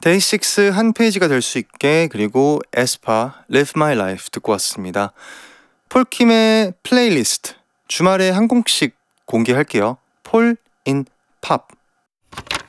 데이식스 한 페이지가 될 수 있게, 그리고 에스파 Live My Life 듣고 왔습니다. 폴킴의 플레이리스트 주말에 한 곡씩 공개할게요. 폴 인 팝.